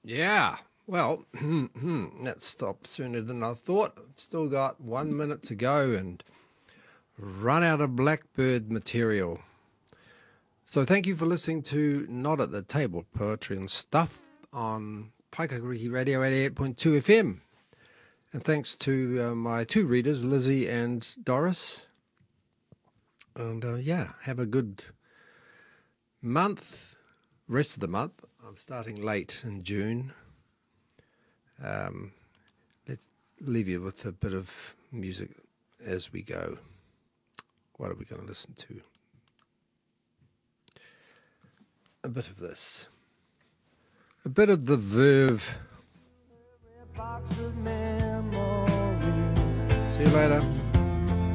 Yeah, well, that stopped sooner than I thought. I've still got 1 minute to go and run out of Blackbird material. So thank you for listening to Not at the Table, Poetry and Stuff on Paikakariki Radio 88.2 FM. And thanks to my two readers, Lizzie and Doris. And have a good month, rest of the month. I'm starting late in June. Let's leave you with a bit of music as we go. What are we going to listen to? A bit of this. A bit of the Verve. See you later.